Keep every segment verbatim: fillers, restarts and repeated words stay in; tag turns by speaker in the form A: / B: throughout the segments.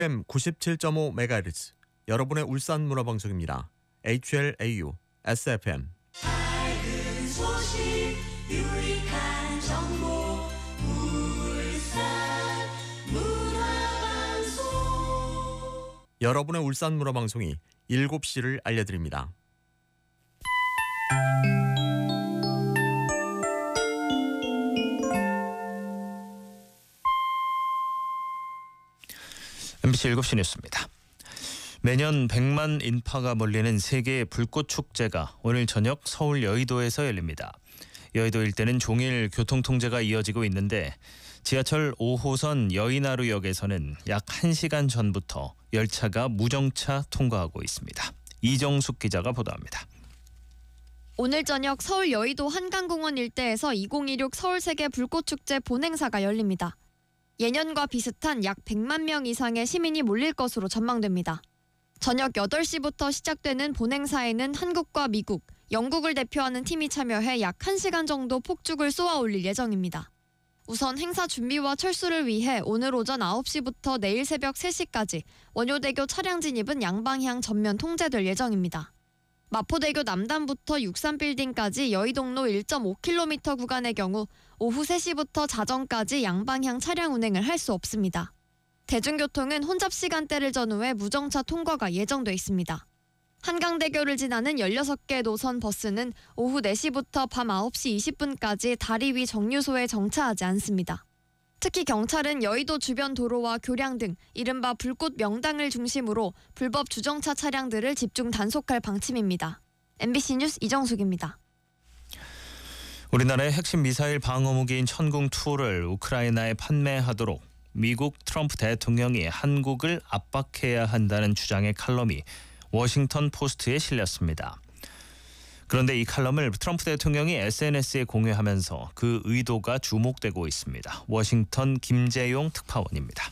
A: 에프엠 구십칠 점 오 메가헤르츠 여러분의 울산 문화방송입니다. 에이치엘에이유 에스에프엠
B: 밝은 소식 유익한 정보 울산 문화방송
A: 여러분의 울산 문화방송이 일곱 시를 알려드립니다.
C: 엠비씨 일곱 시 뉴스입니다. 매년 백만 인파가 몰리는 세계 불꽃 축제가 오늘 저녁 서울 여의도에서 열립니다. 여의도 일대는 종일 교통 통제가 이어지고 있는데 지하철 오 호선 여의나루역에서는 약 한 시간 전부터 열차가 무정차 통과하고 있습니다. 이정숙 기자가 보도합니다.
D: 오늘 저녁 서울 여의도 한강공원 일대에서 이천이십육 서울세계 불꽃축제 본행사가 열립니다. 예년과 비슷한 약 백만 명 이상의 시민이 몰릴 것으로 전망됩니다. 저녁 여덟 시부터 시작되는 본행사에는 한국과 미국, 영국을 대표하는 팀이 참여해 약 한 시간 정도 폭죽을 쏘아 올릴 예정입니다. 우선 행사 준비와 철수를 위해 오늘 오전 아홉 시부터 내일 새벽 세 시까지 원효대교 차량 진입은 양방향 전면 통제될 예정입니다. 마포대교 남단부터 육삼빌딩까지 여의동로 일 점 오 킬로미터 구간의 경우 오후 세 시부터 자정까지 양방향 차량 운행을 할 수 없습니다. 대중교통은 혼잡 시간대를 전후해 무정차 통과가 예정돼 있습니다. 한강대교를 지나는 열여섯 개 노선 버스는 오후 네 시부터 밤 아홉 시 이십 분까지 다리 위 정류소에 정차하지 않습니다. 특히 경찰은 여의도 주변 도로와 교량 등 이른바 불꽃 명당을 중심으로 불법 주정차 차량들을 집중 단속할 방침입니다. 엠비씨 뉴스 이정숙입니다.
C: 우리나라의 핵심 미사일 방어무기인 천궁이를 우크라이나에 판매하도록 미국 트럼프 대통령이 한국을 압박해야 한다는 주장의 칼럼이 워싱턴 포스트에 실렸습니다. 그런데 이 칼럼을 트럼프 대통령이 에스엔에스에 공유하면서 그 의도가 주목되고 있습니다. 워싱턴 김재용 특파원입니다.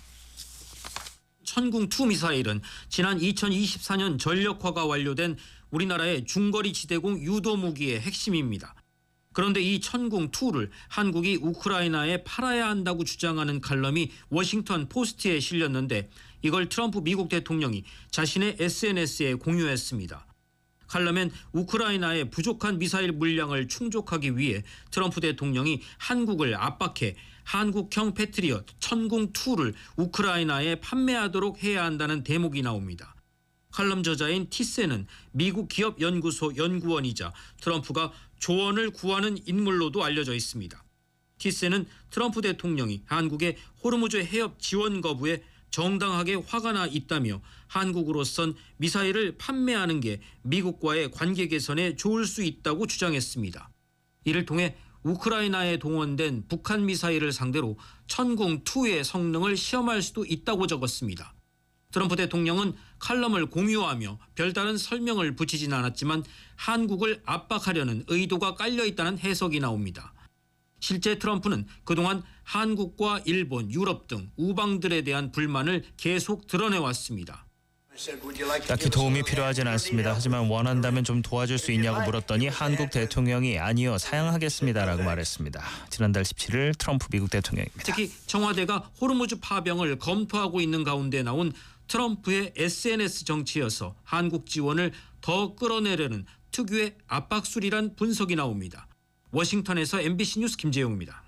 E: 천궁이 미사일은 지난 이천이십사 년 전력화가 완료된 우리나라의 중거리 지대공 유도 무기의 핵심입니다. 그런데 이 천궁이를 한국이 우크라이나에 팔아야 한다고 주장하는 칼럼이 워싱턴 포스트에 실렸는데 이걸 트럼프 미국 대통령이 자신의 에스엔에스에 공유했습니다. 칼럼엔 우크라이나의 부족한 미사일 물량을 충족하기 위해 트럼프 대통령이 한국을 압박해 한국형 패트리엇 천궁이를 우크라이나에 판매하도록 해야 한다는 대목이 나옵니다. 칼럼 저자인 티세는 미국 기업 연구소 연구원이자 트럼프가 조언을 구하는 인물로도 알려져 있습니다. 티세는 트럼프 대통령이 한국의 호르무즈 해협 지원 거부에 정당하게 화가 나 있다며 한국으로선 미사일을 판매하는 게 미국과의 관계 개선에 좋을 수 있다고 주장했습니다. 이를 통해 우크라이나에 동원된 북한 미사일을 상대로 천궁이의 성능을 시험할 수도 있다고 적었습니다. 트럼프 대통령은 칼럼을 공유하며 별다른 설명을 붙이진 않았지만 한국을 압박하려는 의도가 깔려 있다는 해석이 나옵니다. 실제 트럼프는 그동안 한국과 일본, 유럽 등 우방들에 대한 불만을 계속 드러내왔습니다.
C: 딱히 도움이 필요하진 않습니다. 하지만 원한다면 좀 도와줄 수 있냐고 물었더니 한국 대통령이 아니요 사양하겠습니다라고 말했습니다. 지난달 십칠 일 트럼프 미국 대통령입니다.
E: 특히 청와대가 호르무즈 파병을 검토하고 있는 가운데 나온 트럼프의 에스엔에스 정치여서 한국 지원을 더 끌어내려는 특유의 압박술이란 분석이 나옵니다. 워싱턴에서 엠비씨 뉴스 김재용입니다.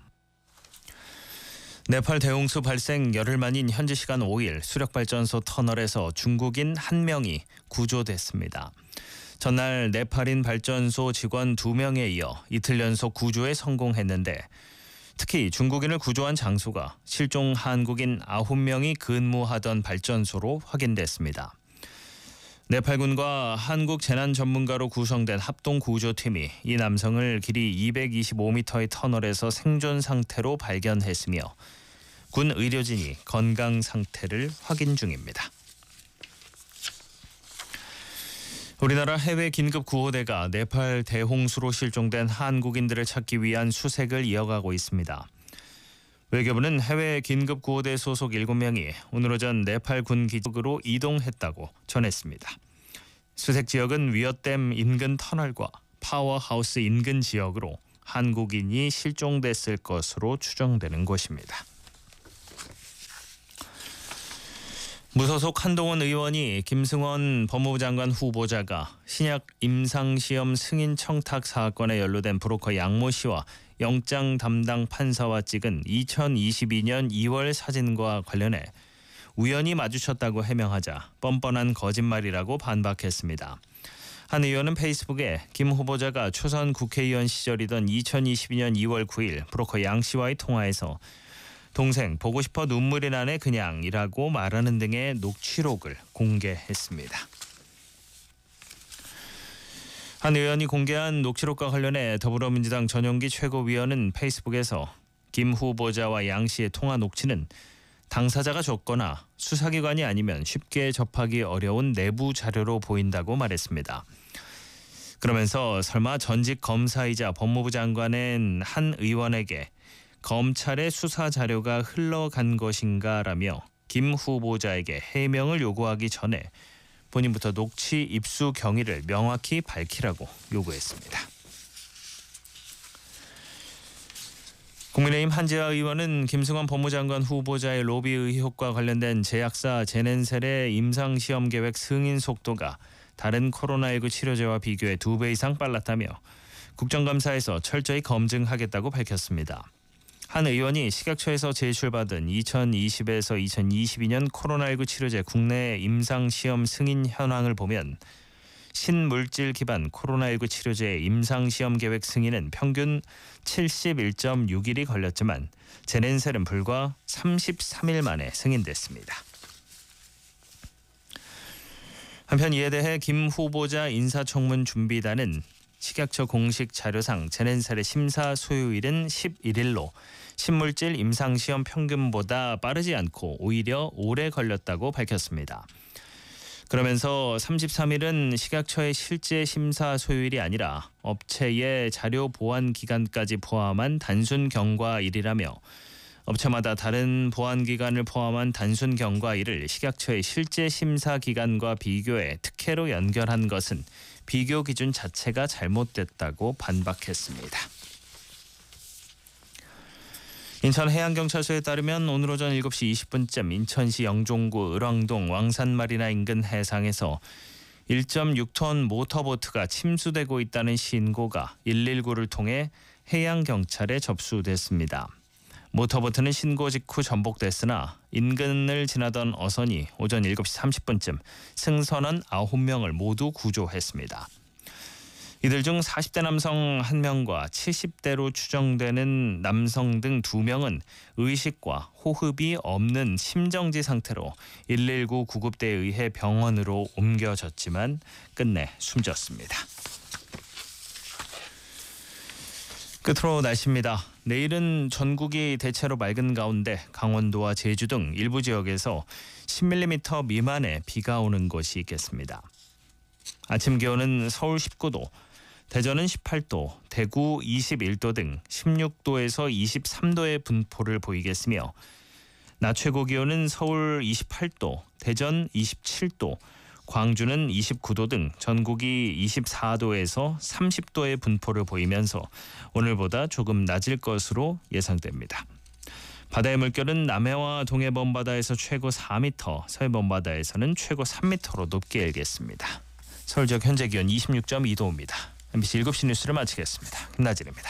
C: 네팔 대홍수 발생 열흘 만인 현지 시간 오 일 수력발전소 터널에서 중국인 한 명이 구조됐습니다. 전날 네팔인 발전소 직원 두 명에 이어 이틀 연속 구조에 성공했는데 특히 중국인을 구조한 장소가 실종 한국인 아홉 명이 근무하던 발전소로 확인됐습니다. 네팔군과 한국 재난 전문가로 구성된 합동 구조팀이 이 남성을 길이 이백이십오 미터의 터널에서 생존 상태로 발견했으며 군 의료진이 건강 상태를 확인 중입니다. 우리나라 해외 긴급 구호대가 네팔 대홍수로 실종된 한국인들을 찾기 위한 수색을 이어가고 있습니다. 외교부는 해외 긴급 구호대 소속 일곱 명이 오늘 오전 네팔 군 기지로 이동했다고 전했습니다. 수색 지역은 위어댐 인근 터널과 파워하우스 인근 지역으로 한국인이 실종됐을 것으로 추정되는 곳입니다. 무소속 한동훈 의원이 김승원 법무부 장관 후보자가 신약 임상시험 승인 청탁 사건에 연루된 브로커 양모 씨와 영장 담당 판사와 찍은 이천이십이년 이월 사진과 관련해 우연히 마주쳤다고 해명하자 뻔뻔한 거짓말이라고 반박했습니다. 한 의원은 페이스북에 김 후보자가 초선 국회의원 시절이던 이천이십이년 이월 구일 브로커 양 씨와의 통화에서 동생 보고 싶어 눈물이 나네 그냥이라고 말하는 등의 녹취록을 공개했습니다. 한 의원이 공개한 녹취록과 관련해 더불어민주당 전용기 최고위원은 페이스북에서 김 후보자와 양 씨의 통화 녹취는 당사자가 줬거나 수사기관이 아니면 쉽게 접하기 어려운 내부 자료로 보인다고 말했습니다. 그러면서 설마 전직 검사이자 법무부 장관인 한 의원에게 검찰의 수사 자료가 흘러간 것인가라며 김 후보자에게 해명을 요구하기 전에 본인부터 녹취 입수 경위를 명확히 밝히라고 요구했습니다. 국민의힘 한재화 의원은 김승원 법무장관 후보자의 로비 의혹과 관련된 제약사 제넨셀의 임상시험 계획 승인 속도가 다른 코로나십구 치료제와 비교해 두 배 이상 빨랐다며 국정감사에서 철저히 검증하겠다고 밝혔습니다. 한 의원이 식약처에서 제출받은 이천이십에서 이천이십이년 코로나십구 치료제 국내 임상시험 승인 현황을 보면 신물질 기반 코로나십구 치료제의 임상시험 계획 승인은 평균 칠십일 점 육 일이 걸렸지만 제넨셀은 불과 삼십삼 일 만에 승인됐습니다. 한편 이에 대해 김 후보자 인사청문준비단은 식약처 공식 자료상 제넨셀의 심사 소요일은 십일 일로 신물질 임상시험 평균보다 빠르지 않고 오히려 오래 걸렸다고 밝혔습니다. 그러면서 삼십삼 일은 식약처의 실제 심사 소요일이 아니라 업체의 자료 보완 기간까지 포함한 단순 경과일이라며 업체마다 다른 보완 기간을 포함한 단순 경과일을 식약처의 실제 심사 기간과 비교해 특혜로 연결한 것은 비교 기준 자체가 잘못됐다고 반박했습니다. 인천해양경찰서에 따르면 오늘 오전 일곱 시 이십 분쯤 인천시 영종구 을왕동 왕산마리나 인근 해상에서 일 점 육 톤 모터보트가 침수되고 있다는 신고가 일일구를 통해 해양경찰에 접수됐습니다. 모터보트는 신고 직후 전복됐으나 인근을 지나던 어선이 오전 일곱 시 삼십 분쯤 승선원 아홉 명을 모두 구조했습니다. 이들 중 사십 대 남성 한 명과 칠십 대로 추정되는 남성 등 두 명은 의식과 호흡이 없는 심정지 상태로 일일구 구급대에 의해 병원으로 옮겨졌지만 끝내 숨졌습니다. 끝으로 날씨입니다. 내일은 전국이 대체로 맑은 가운데 강원도와 제주 등 일부 지역에서 십 밀리미터 미만의 비가 오는 곳이 있겠습니다. 아침 기온은 서울 십구 도, 대전은 십팔 도, 대구 이십일 도 등 십육 도에서 이십삼 도의 분포를 보이겠으며 낮 최고 기온은 서울 이십팔 도, 대전 이십칠 도, 광주는 이십구 도 등 전국이 이십사 도에서 삼십 도의 분포를 보이면서 오늘보다 조금 낮을 것으로 예상됩니다. 바다의 물결은 남해와 동해 먼바다에서 최고 사 미터, 서해 먼바다에서는 최고 삼 미터로 높게 일겠습니다. 서울 지역 현재 기온 이십육 점 이 도입니다. 엠비씨 일곱 시 뉴스를 마치겠습니다. 김나진입니다.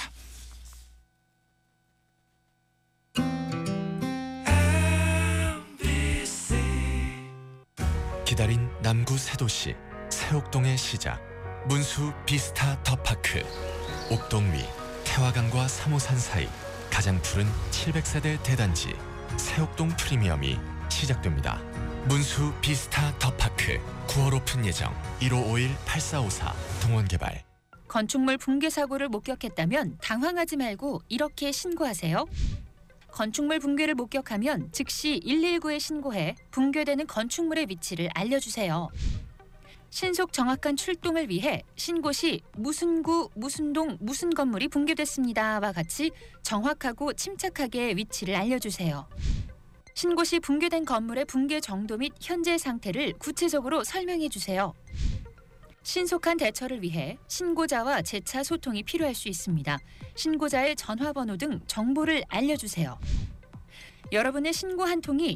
F: 기다린 남구 새 도시 새옥동의 시작 문수 비스타 더파크. 옥동 위 태화강과 삼 호산 사이 가장 푸른 칠백 세대 대단지 새옥동 프리미엄이 시작됩니다. 문수 비스타 더파크 구월 오픈 예정. 일오오일 팔사오사 동원개발.
G: 건축물 붕괴 사고를 목격했다면 당황하지 말고 이렇게 신고하세요. 건축물 붕괴를 목격하면 즉시 일일구에 신고해 붕괴되는 건축물의 위치를 알려주세요. 신속 정확한 출동을 위해 신고 시 무슨 구, 무슨 동, 무슨 건물이 붕괴됐습니다와 같이 정확하고 침착하게 위치를 알려주세요. 신고 시 붕괴된 건물의 붕괴 정도 및 현재 상태를 구체적으로 설명해 주세요. 신속한 대처를 위해 신고자와 재차 소통이 필요할 수 있습니다. 신고자의 전화번호 등 정보를 알려주세요. 여러분의 신고 한 통이